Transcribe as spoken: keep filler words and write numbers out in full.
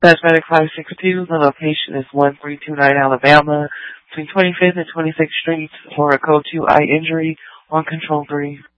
Dispatch Medic five six two, the location is one three two nine Alabama, between twenty-fifth and twenty-sixth Streets, for a code two eye injury on Control three.